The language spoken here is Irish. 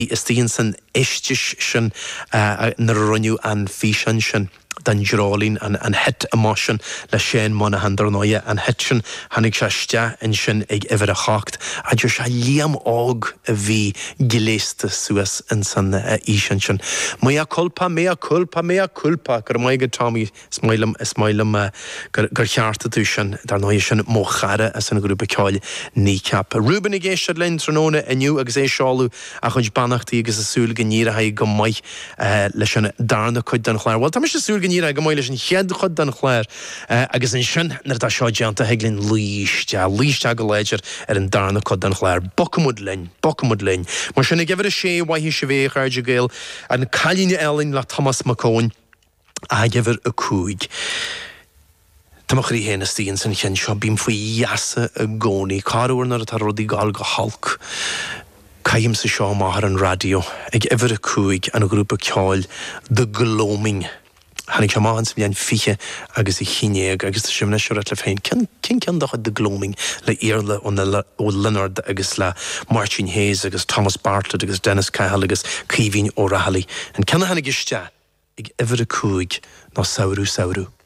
is tíon san istis sin na runniú an físan sin dan drálín an het emotion le Shane Monahan darnoia an het sin hannig seste in sin ag iver a chacht a dúr se liam ág a bhí giléiste suas in san ísan sin. Mea culpa gur maige Tommy smailum gur chearta tú sin darnoia sin mó chara as an grúpa ceáil ní cap. Ruben ag éisiad lein tróna aniu agus é seáú a chuid bannachtaí agus a súl gníra ha go maiid le sin darna chuid den chláir. Well, tá mis súl gníra go maiid leis an chead chud den chláir agus in sin nar tá seo deanta heglinn líiste go léidir an darna chud den chláir. Bocamúd lein. Mar sinna gefir a sé waihí se bhéh airde gael an cailíne elin le Thomas McCowan a gefir a cúig. Tamach rí héna stíon san chin seo bím faoi iasa a gcónaí carúir nar a tá rudí gáil go halc. Caim sa seo máthar an radio ag iver a cúig an a grúpa ceáil The Gloaming. Hannig se máhan sa bhíon fiche agus I chinéag agus tá simna seúrat le féin. Cin ceandacha The Gloaming le Iarla ó Leonard agus le Martin Hayes agus Thomas Bartlett agus Dennis Cahill agus Caoimhín O'Reilly. An cenna hannig iste ag iver a cúig ná saoirú.